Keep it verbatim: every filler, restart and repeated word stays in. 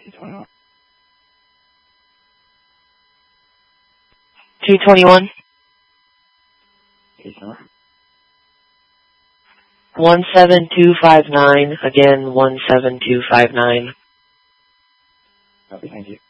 two twenty-one. one seven two five nine. Again, one seven two five nine. Okay, thank you.